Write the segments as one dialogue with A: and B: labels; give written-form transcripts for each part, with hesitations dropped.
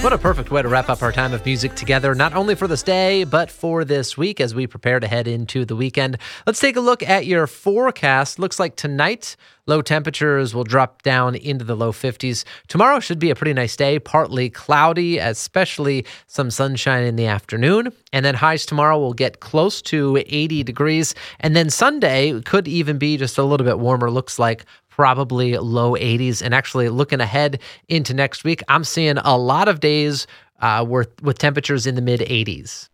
A: What a perfect way to wrap up our time of music together, not only for this day, but for this week as we prepare to head into the weekend. Let's take a look at your forecast. Looks like tonight, low temperatures will drop down into the low 50s. Tomorrow should be a pretty nice day, partly cloudy, especially some sunshine in the afternoon. And then highs tomorrow will get close to 80 degrees. And then Sunday could even be just a little bit warmer. Looks like probably low 80s. And actually looking ahead into next week, I'm seeing a lot of days with temperatures in the mid 80s.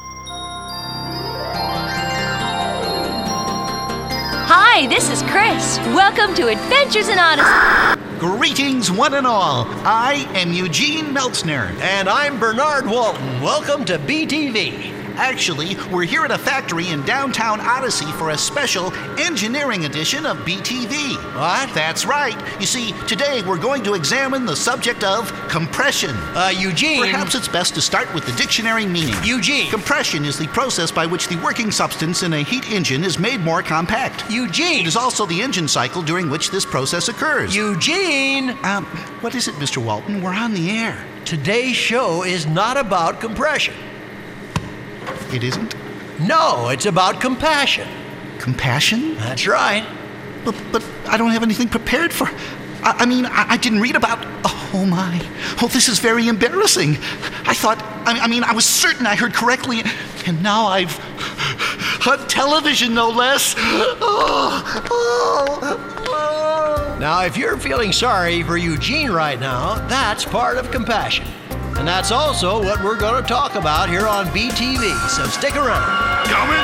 B: Hi, this is Chris. Welcome to Adventures in Odyssey.
C: Greetings, one and all. I am Eugene Meltzner.
D: And I'm Bernard Walton. Welcome to BTV.
C: Actually, we're here at a factory in downtown Odyssey for a special engineering edition of BTV.
D: What?
C: That's right. You see, today we're going to examine the subject of compression.
D: Eugene.
C: Perhaps it's best to start with the dictionary meaning.
D: Eugene.
C: Compression is the process by which the working substance in a heat engine is made more compact.
D: Eugene.
C: It is also the engine cycle during which this process occurs.
D: Eugene.
C: What is it, Mr. Walton? We're on the air.
D: Today's show is not about compression.
C: It isn't?
D: No, it's about compassion.
C: Compassion?
D: That's right.
C: But I don't have anything prepared for... I didn't read about... Oh, my. Oh, this is very embarrassing. I was certain I heard correctly, and now I've... on television, no less.
D: Now, if you're feeling sorry for Eugene right now, that's part of compassion. And that's also what we're going to talk about here on BTV, so stick around.
C: Coming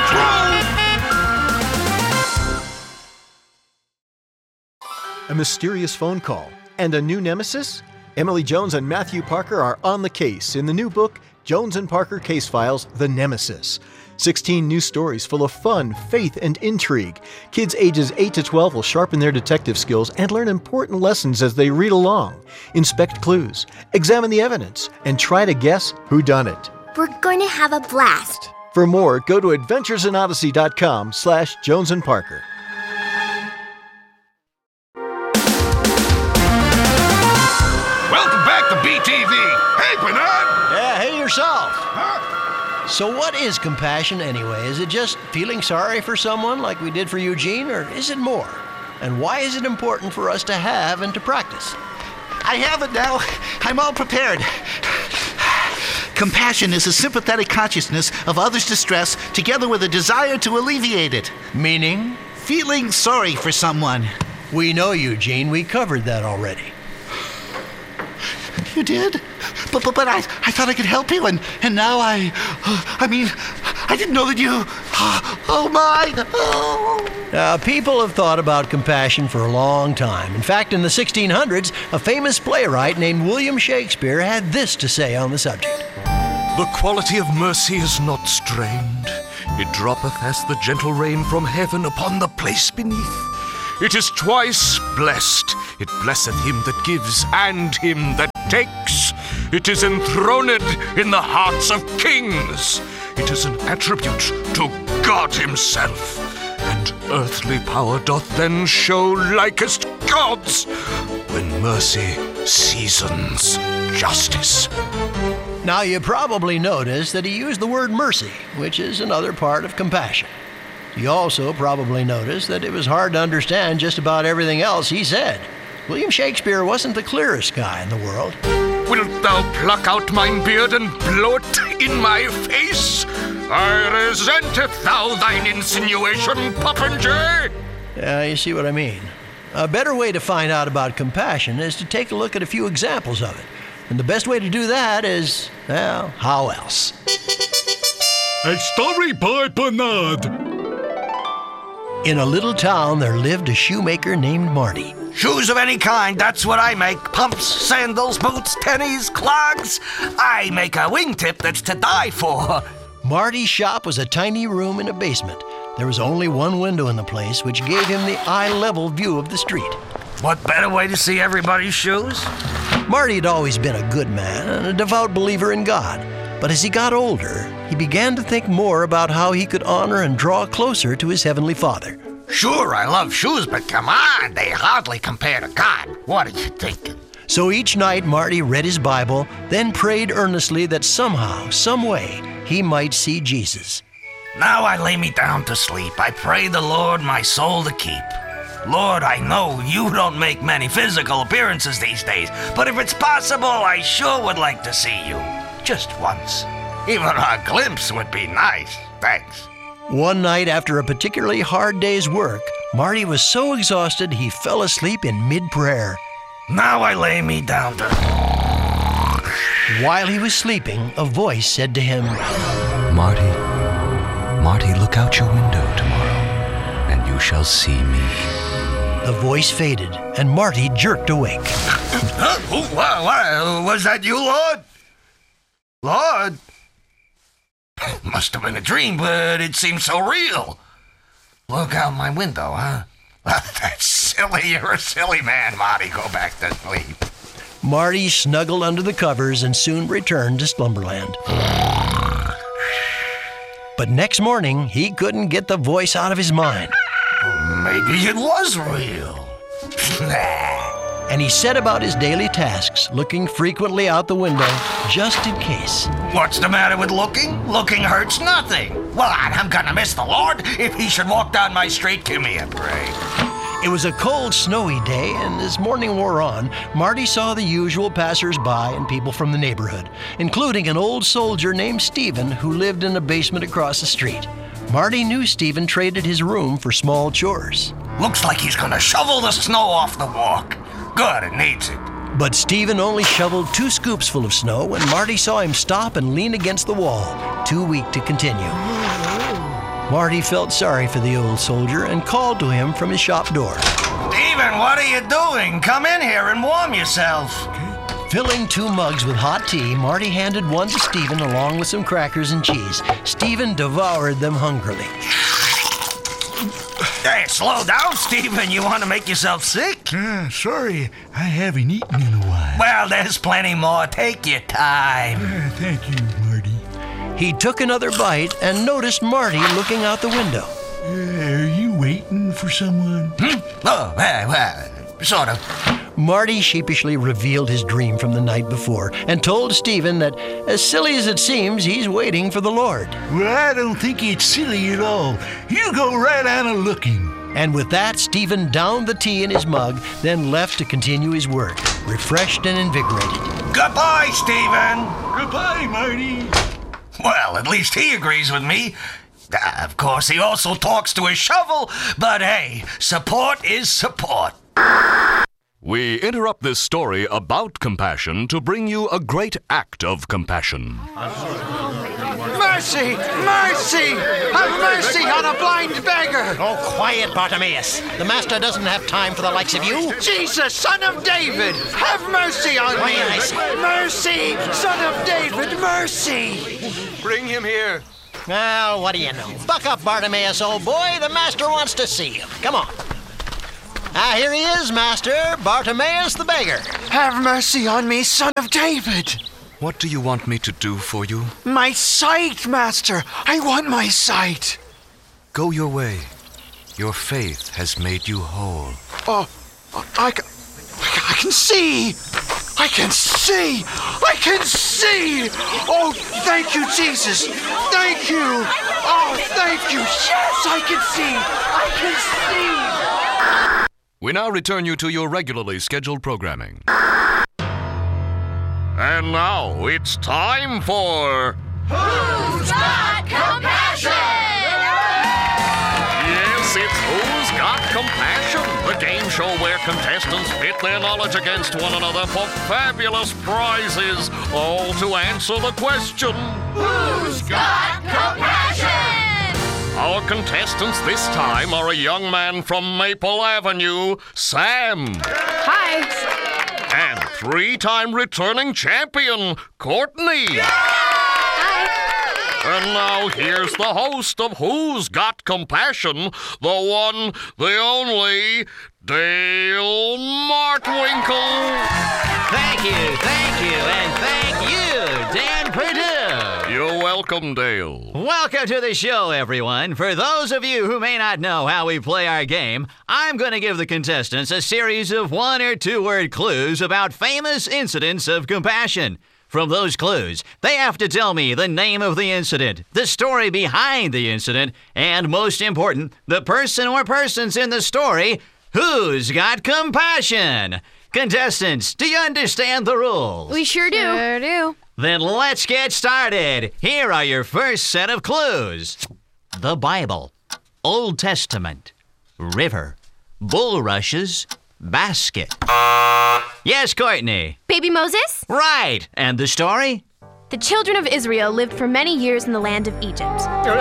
C: through!
E: A mysterious phone call and a new nemesis? Emily Jones and Matthew Parker are on the case in the new book, Jones and Parker Case Files, The Nemesis. 16 new stories full of fun, faith, and intrigue. Kids ages 8 to 12 will sharpen their detective skills and learn important lessons as they read along. Inspect clues, examine the evidence, and try to guess who done it.
F: We're going to have a blast.
E: For more, go to adventuresinodyssey.com/Jones and Parker.
G: Welcome back to BTV. Hey, Bernard.
D: Yeah, hey yourself. So what is compassion anyway? Is it just feeling sorry for someone like we did for Eugene, or is it more? And why is it important for us to have and to practice?
C: I have it now. I'm all prepared. Compassion is a sympathetic consciousness of others' distress together with a desire to alleviate it.
D: Meaning?
C: Feeling sorry for someone.
D: We know, Eugene. We covered that already.
C: You did? But I thought I could help you, and now I didn't know that you... Oh, my... Oh.
D: People have thought about compassion for a long time. In fact, in the 1600s, a famous playwright named William Shakespeare had this to say on the subject.
G: The quality of mercy is not strained. It droppeth as the gentle rain from heaven upon the place beneath. It is twice blessed. It blesseth him that gives and him that takes. It is enthroned in the hearts of kings. It is an attribute to God himself. And earthly power doth then show likest gods, when mercy seasons justice.
D: Now, you probably noticed that he used the word mercy, which is another part of compassion. You also probably noticed that it was hard to understand just about everything else he said. William Shakespeare wasn't the clearest guy in the world.
G: Wilt thou pluck out mine beard and blow it in my face? I resenteth thou thine insinuation, popinjay.
D: You see what I mean. A better way to find out about compassion is to take a look at a few examples of it. And the best way to do that is, well, how else?
H: A story by Bernard.
D: In a little town, there lived a shoemaker named Marty.
I: Shoes of any kind, that's what I make. Pumps, sandals, boots, tennies, clogs. I make a wingtip that's to die for.
D: Marty's shop was a tiny room in a basement. There was only one window in the place, which gave him the eye-level view of the street.
I: What better way to see everybody's shoes?
D: Marty had always been a good man and a devout believer in God. But as he got older, he began to think more about how he could honor and draw closer to his Heavenly Father.
I: Sure, I love shoes, but come on, they hardly compare to God. What are you thinking?
D: So each night Marty read his Bible, then prayed earnestly that somehow, some way, he might see Jesus.
I: Now I lay me down to sleep. I pray the Lord my soul to keep. Lord, I know you don't make many physical appearances these days, but if it's possible, I sure would like to see you. Just once. Even a glimpse would be nice. Thanks.
D: One night after a particularly hard day's work, Marty was so exhausted he fell asleep in mid-prayer.
I: Now I lay me down to...
D: While he was sleeping, a voice said to him,
J: Marty, look out your window tomorrow, and you shall see me.
D: The voice faded, and Marty jerked awake.
I: Was that you, Lord? Lord? Must have been a dream, but it seems so real. Look out my window, huh? That's silly. You're a silly man, Marty. Go back to sleep.
D: Marty snuggled under the covers and soon returned to Slumberland. But next morning, he couldn't get the voice out of his mind.
I: Maybe it was real.
D: And he set about his daily tasks, looking frequently out the window, just in case.
I: What's the matter with looking? Looking hurts nothing. Well, I'm gonna miss the Lord. If he should walk down my street, give me a break.
D: It was a cold, snowy day, and as morning wore on, Marty saw the usual passers-by and people from the neighborhood, including an old soldier named Stephen who lived in a basement across the street. Marty knew Stephen traded his room for small chores.
I: Looks like he's gonna shovel the snow off the walk. Good, it needs it.
D: But Stephen only shoveled 2 scoops full of snow, and Marty saw him stop and lean against the wall, too weak to continue. Marty felt sorry for the old soldier and called to him from his shop door.
I: Stephen, what are you doing? Come in here and warm yourself.
D: Filling 2 mugs with hot tea, Marty handed one to Stephen along with some crackers and cheese. Stephen devoured them hungrily.
I: Hey, slow down, Stephen. You want to make yourself sick?
H: Sorry, I haven't eaten in a while.
I: Well, there's plenty more. Take your time.
H: Thank you, Marty.
D: He took another bite and noticed Marty looking out the window.
H: Are you waiting for someone?
I: Oh, well, sort of.
D: Marty sheepishly revealed his dream from the night before and told Stephen that, as silly as it seems, he's waiting for the Lord.
H: Well, I don't think it's silly at all. You go right on a looking.
D: And with that, Stephen downed the tea in his mug, then left to continue his work, refreshed and invigorated.
I: Goodbye, Stephen.
H: Goodbye, Marty.
I: Well, at least he agrees with me. Of course, he also talks to his shovel, but hey, support is support.
G: We interrupt this story about compassion to bring you a great act of compassion.
K: Mercy! Mercy! Have mercy on a blind beggar!
D: Oh, quiet, Bartimaeus. The master doesn't have time for the likes of you.
K: Jesus, son of David! Have mercy on me!
D: I say.
K: Mercy! Son of David, mercy!
I: Bring him here.
D: Now, what do you know? Buck up, Bartimaeus, old boy. The master wants to see you. Come on. Here he is, master. Bartimaeus the beggar.
K: Have mercy on me, son of David!
G: What do you want me to do for you?
K: My sight, master! I want my sight!
G: Go your way. Your faith has made you whole.
K: Oh, I can see! I can see! I can see! Oh, thank you, Jesus! Thank you! Oh, thank you! Yes, I can see! I can see!
G: We now return you to your regularly scheduled programming. And now it's time for...
B: Who's Got Compassion?
G: Yes, it's Who's Got Compassion, the game show where contestants pit their knowledge against one another for fabulous prizes, all to answer the question...
B: Who's Got Compassion?
G: Our contestants this time are a young man from Maple Avenue, Sam.
B: Hi.
G: And 3-time returning champion, Courtney.
B: Hi.
G: And now here's the host of Who's Got Compassion, the one, the only, Dale Martwinkle.
L: Thank you, and thank you, Dan Purdue.
G: You're welcome. Welcomedale.
L: Welcome to the show, everyone. For those of you who may not know how we play our game, I'm going to give the contestants a series of 1 or 2 word clues about famous incidents of compassion. From those clues, they have to tell me the name of the incident, the story behind the incident, and most important, the person or persons in the story who's got compassion. Contestants, do you understand the rules?
M: We sure do.
B: Sure do.
L: Then let's get started. Here are your first set of clues. The Bible, Old Testament, river, bulrushes, basket. Yes, Courtney.
M: Baby Moses?
L: Right. And the story?
M: The children of Israel lived for many years in the land of Egypt.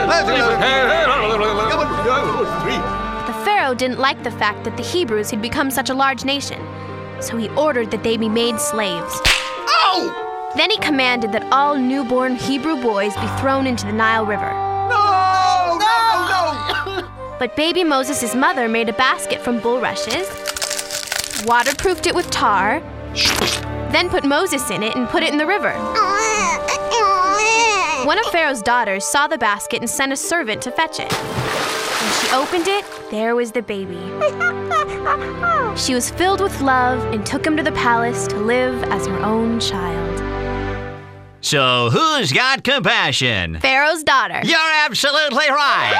M: The Pharaoh didn't like the fact that the Hebrews had become such a large nation, so he ordered that they be made slaves.
K: Oh!
M: Then he commanded that all newborn Hebrew boys be thrown into the Nile River.
K: No!
M: But baby Moses' mother made a basket from bulrushes, waterproofed it with tar, then put Moses in it and put it in the river. One of Pharaoh's daughters saw the basket and sent a servant to fetch it. When she opened it, there was the baby. She was filled with love and took him to the palace to live as her own child.
L: So who's got compassion?
M: Pharaoh's daughter.
L: You're absolutely right.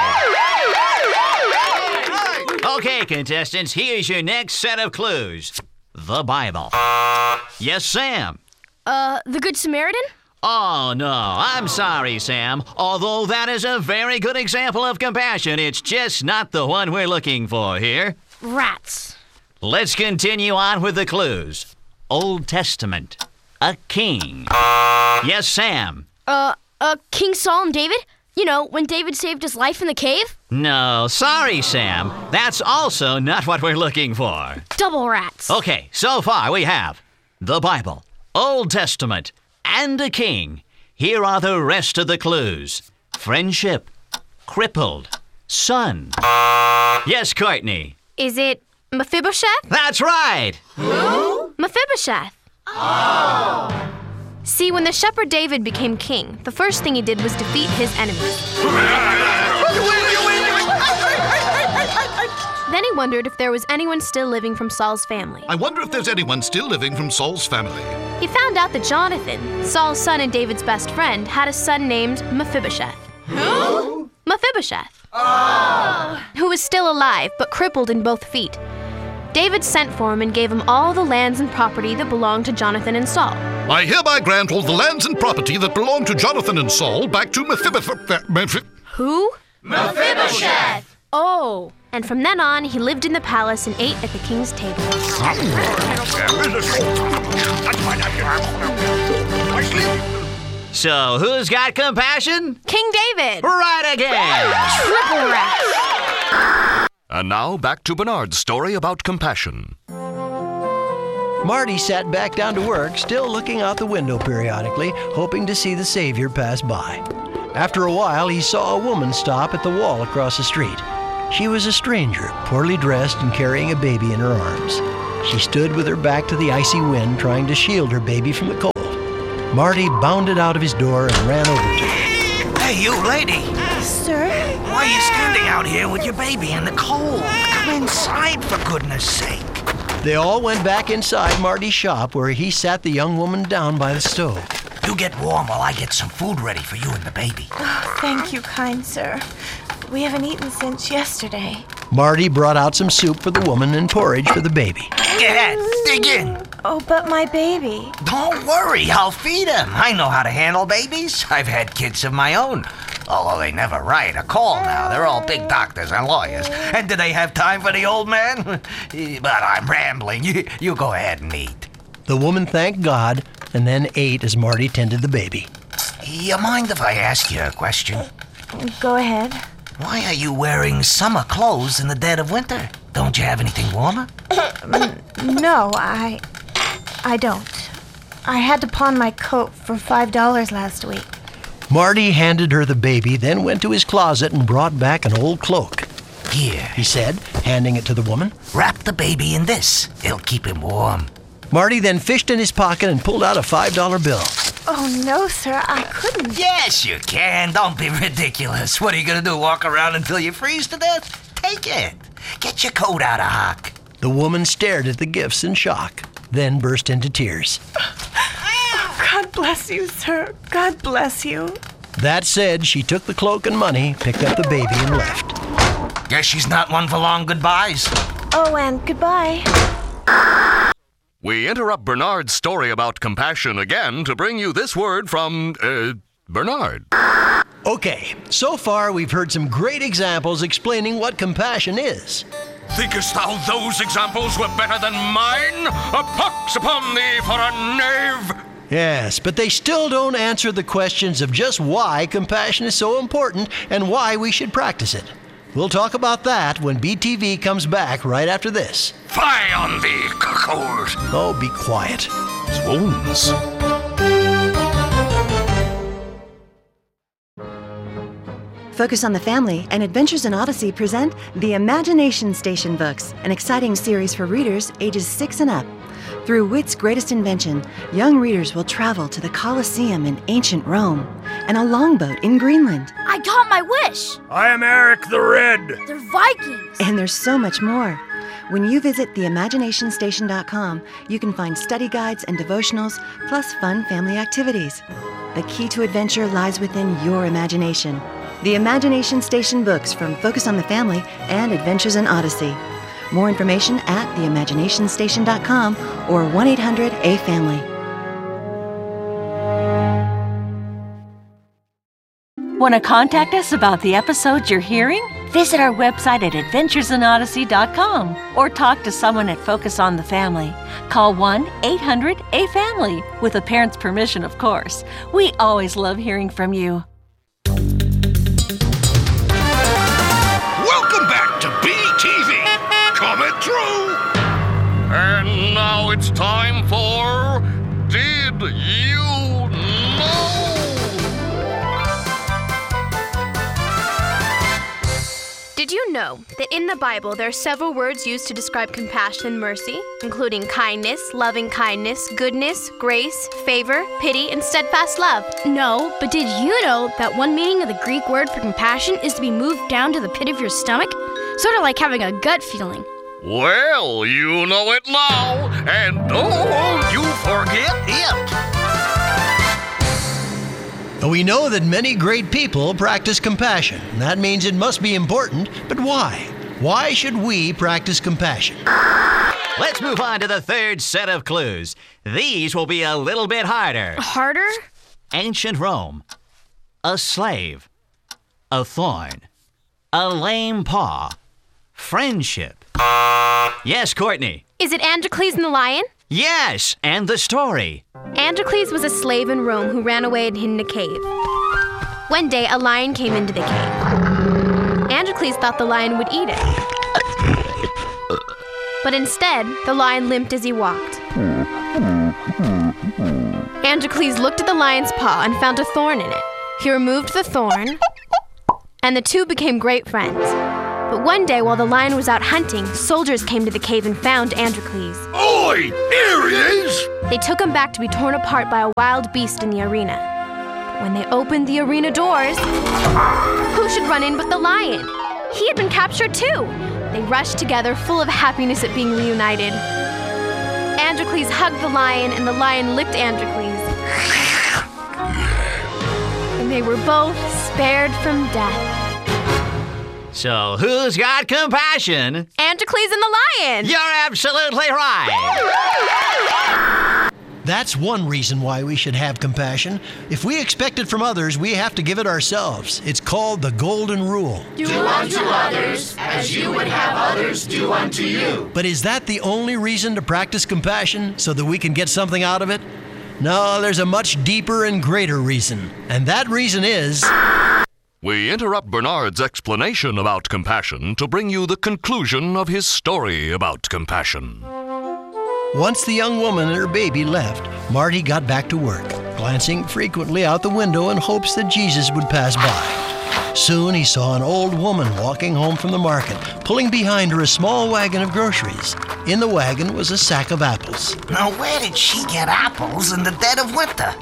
L: Okay, contestants, here's your next set of clues. The Bible. Yes, Sam?
M: The Good Samaritan?
L: Oh, no, I'm sorry, Sam. Although that is a very good example of compassion, it's just not the one we're looking for here.
M: Rats.
L: Let's continue on with the clues. Old Testament. A king. Yes, Sam?
M: King Saul and David? You know, when David saved his life in the cave?
L: No, sorry, Sam. That's also not what we're looking for.
M: Double rats.
L: Okay, so far we have the Bible, Old Testament, and a king. Here are the rest of the clues. Friendship, crippled, son. Yes, Courtney?
M: Is it Mephibosheth?
L: That's right.
M: Who? Mephibosheth. Oh. See, when the shepherd David became king, the first thing he did was defeat his enemies. Then he wondered if there was anyone still living from Saul's family.
G: I wonder if there's anyone still living from Saul's family.
M: He found out that Jonathan, Saul's son and David's best friend, had a son named Mephibosheth.
K: Who?
M: Mephibosheth. Oh. Who was still alive, but crippled in both feet. David sent for him and gave him all the lands and property that belonged to Jonathan and Saul.
G: I hereby grant all the lands and property that belong to Jonathan and Saul back to Mephibosheth.
M: Who?
K: Mephibosheth!
M: Oh, and from then on, he lived in the palace and ate at the king's table.
L: So, who's got compassion?
M: King David!
L: Right again!
M: Triple rats!
G: And now, back to Bernard's story about compassion.
D: Marty sat back down to work, still looking out the window periodically, hoping to see the Savior pass by. After a while, he saw a woman stop at the wall across the street. She was a stranger, poorly dressed and carrying a baby in her arms. She stood with her back to the icy wind, trying to shield her baby from the cold. Marty bounded out of his door and ran over to her.
I: Hey, you lady!
F: Sir?
I: Why are you standing out here with your baby in the cold? Come inside, for goodness sake.
D: They all went back inside Marty's shop, where he sat the young woman down by the stove.
I: You get warm while I get some food ready for you and the baby.
F: Oh, thank you, kind sir. We haven't eaten since yesterday.
D: Marty brought out some soup for the woman and porridge for the baby.
I: Go ahead, dig in.
F: Oh, but my baby.
I: Don't worry, I'll feed him. I know how to handle babies. I've had kids of my own. Although they never write a call now. They're all big doctors and lawyers. And do they have time for the old man? But I'm rambling. You go ahead and eat.
D: The woman thanked God and then ate as Marty tended the baby.
I: You mind if I ask you a question?
F: Go ahead.
I: Why are you wearing summer clothes in the dead of winter? Don't you have anything warmer?
F: No, I don't. I had to pawn my coat for $5 last week.
D: Marty handed her the baby, then went to his closet and brought back an old cloak.
I: Here,
D: he said, handing it to the woman.
I: Wrap the baby in this. It'll keep him warm.
D: Marty then fished in his pocket and pulled out a $5 bill.
F: Oh, no, sir, I couldn't.
I: Yes, you can. Don't be ridiculous. What are you going to do, walk around until you freeze to death? Take it. Get your coat out of hock.
D: The woman stared at the gifts in shock, then burst into tears.
F: Oh, God bless you, sir. God bless you.
D: That said, she took the cloak and money, picked up the baby, and left.
I: Guess she's not one for long goodbyes.
F: Oh, and goodbye.
G: We interrupt Bernard's story about compassion again to bring you this word from, Bernard.
D: Okay, so far we've heard some great examples explaining what compassion is.
G: Thinkest thou those examples were better than mine? A pox upon thee for a knave!
D: Yes, but they still don't answer the questions of just why compassion is so important and why we should practice it. We'll talk about that when BTV comes back right after this.
G: Fie on thee, cuckold!
D: Oh, be quiet.
G: Swoons.
N: Focus on the Family and Adventures in Odyssey present the Imagination Station books, an exciting series for readers ages 6 and up. Through wit's greatest invention, young readers will travel to the Colosseum in ancient Rome and a longboat in Greenland.
B: I got my wish!
O: I am Eric the Red.
B: They're Vikings!
N: And there's so much more. When you visit theimaginationstation.com, you can find study guides and devotionals, plus fun family activities. The key to adventure lies within your imagination. The Imagination Station books from Focus on the Family and Adventures in Odyssey. More information at theimaginationstation.com or 1-800-A-FAMILY.
P: Want to contact us about the episodes you're hearing? Visit our website at adventuresinodyssey.com or talk to someone at Focus on the Family. Call 1-800-A-FAMILY with a parent's permission, of course. We always love hearing from you.
G: Welcome back to BTV! Coming through! And now it's time for Did You Know?
M: Did you know that in the Bible there are several words used to describe compassion and mercy, including kindness, loving kindness, goodness, grace, favor, pity, and steadfast love?
Q: No, but did you know that one meaning of the Greek word for compassion is to be moved down to the pit of your stomach? Sort of like having a gut feeling.
G: Well, you know it now, and don't you forget it.
D: We know that many great people practice compassion. That means it must be important, but why? Why should we practice compassion?
L: Let's move on to the third set of clues. These will be a little bit harder.
Q: Harder?
L: Ancient Rome. A slave. A thorn. A lame paw. Friendship. Yes, Courtney.
M: Is it Androcles and the lion?
L: Yes, and the story.
M: Androcles was a slave in Rome who ran away and hid in a cave. One day, a lion came into the cave. Androcles thought the lion would eat it. But instead, the lion limped as he walked. Androcles looked at the lion's paw and found a thorn in it. He removed the thorn, and the two became great friends. But one day, while the lion was out hunting, soldiers came to the cave and found Androcles.
G: Oi! Here he is!
M: They took him back to be torn apart by a wild beast in the arena. But when they opened the arena doors, who should run in but the lion? He had been captured too. They rushed together, full of happiness at being reunited. Androcles hugged the lion, and the lion licked Androcles. And they were both spared from death.
L: So who's got compassion?
M: Androcles and the lion!
L: You're absolutely right!
D: That's one reason why we should have compassion. If we expect it from others, we have to give it ourselves. It's called the Golden Rule.
K: Do unto others as you would have others do unto you.
D: But is that the only reason to practice compassion, so that we can get something out of it? No, there's a much deeper and greater reason. And that reason is...
G: We interrupt Bernard's explanation about compassion to bring you the conclusion of his story about compassion.
D: Once the young woman and her baby left, Marty got back to work, glancing frequently out the window in hopes that Jesus would pass by. Soon he saw an old woman walking home from the market, pulling behind her a small wagon of groceries. In the wagon was a sack of apples.
I: Now, where did she get apples in the dead of winter?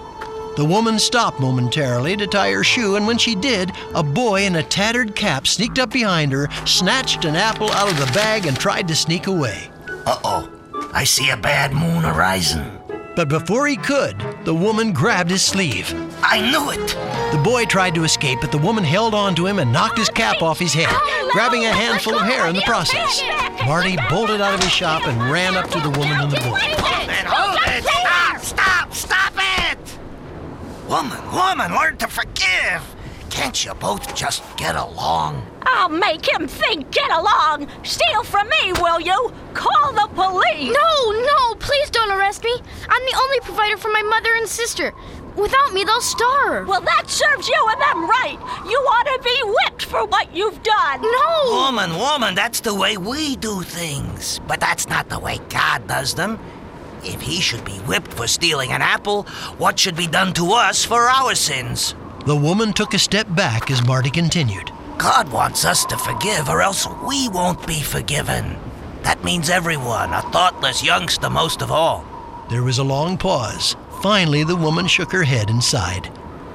D: The woman stopped momentarily to tie her shoe, and when she did, a boy in a tattered cap sneaked up behind her, snatched an apple out of the bag, and tried to sneak away.
I: Uh-oh, I see a bad moon arising.
D: But before he could, the woman grabbed his sleeve.
I: I knew it!
D: The boy tried to escape, but the woman held on to him and knocked his cap off his head, grabbing a handful of hair in the process. Marty bolted out of his shop and ran up to the woman and the boy.
I: Hold it! Stop it! Woman, learn to forgive. Can't you both just get along?
O: I'll make him think get along. Steal from me, will you? Call the police.
Q: No, please don't arrest me. I'm the only provider for my mother and sister. Without me, they'll starve.
O: Well, that serves you and them right. You ought to be whipped for what you've done.
Q: No!
I: Woman, that's the way we do things. But that's not the way God does them. If he should be whipped for stealing an apple, what should be done to us for our sins?
D: The woman took a step back as Marty continued.
I: God wants us to forgive, or else we won't be forgiven. That means everyone, a thoughtless youngster most of all.
D: There was a long pause. Finally, the woman shook her head and sighed.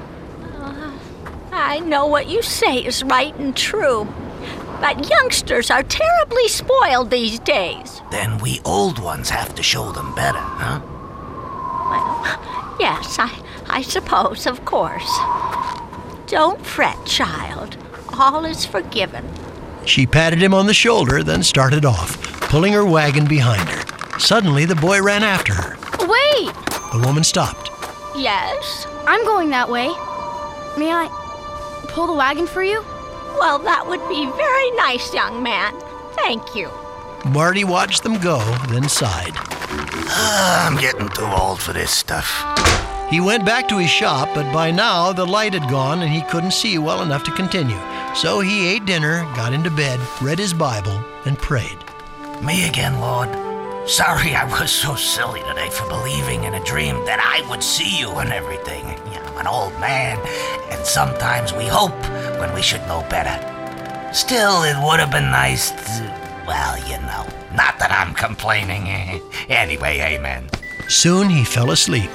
O: I know what you say is right and true, but youngsters are terribly spoiled these days.
I: Then we old ones have to show them better, huh?
O: Well, yes, I suppose, of course. Don't fret, child. All is forgiven.
D: She patted him on the shoulder, then started off, pulling her wagon behind her. Suddenly, the boy ran after her.
Q: Wait!
D: The woman stopped.
O: Yes?
Q: I'm going that way. May I pull the wagon for you?
O: Well, that would be very nice, young man. Thank you.
D: Marty watched them go, then sighed.
I: I'm getting too old for this stuff.
D: He went back to his shop, but by now the light had gone and he couldn't see well enough to continue. So he ate dinner, got into bed, read his Bible, and prayed.
I: Me again, Lord. Sorry I was so silly today for believing in a dream that I would see you and everything. I'm an old man, and sometimes we hope when we should know better. Still, it would have been nice to, well, not that I'm complaining. Anyway, amen.
D: Soon he fell asleep.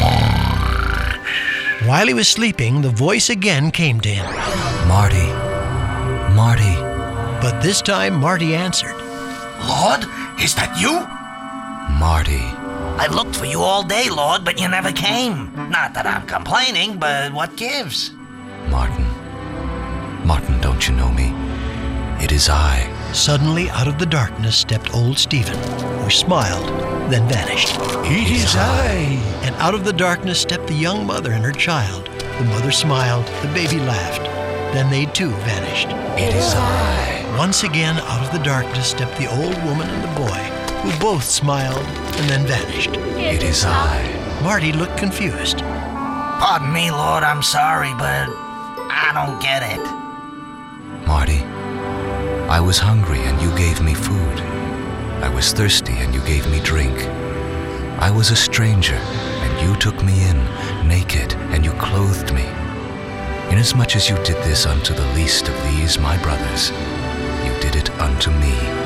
D: While he was sleeping, the voice again came to him.
J: Marty.
D: But this time, Marty answered.
I: Lord, is that you?
J: Marty.
I: I looked for you all day, Lord, but you never came. Not that I'm complaining, but what gives?
J: Martin, don't you know me? It is I.
D: Suddenly, out of the darkness stepped old Stephen, who smiled, then vanished.
H: It is I.
D: And out of the darkness stepped the young mother and her child. The mother smiled, the baby laughed. Then they too vanished.
J: It is I.
D: Once again, out of the darkness stepped the old woman and the boy, who both smiled and then vanished.
J: It is I.
D: Marty looked confused.
I: Pardon me, Lord, I'm sorry, but I don't get it.
J: Marty, I was hungry and you gave me food. I was thirsty and you gave me drink. I was a stranger and you took me in, naked, and you clothed me. Inasmuch as you did this unto the least of these, my brothers, you did it unto me.